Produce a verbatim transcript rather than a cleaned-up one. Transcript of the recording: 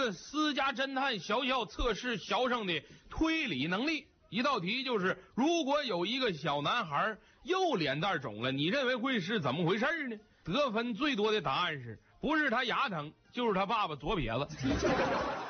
个私家侦探小小测试小生的推理能力。一道题就是，如果有一个小男孩右脸蛋肿了，你认为会是怎么回事呢？得分最多的答案是，不是他牙疼，就是他爸爸左撇子。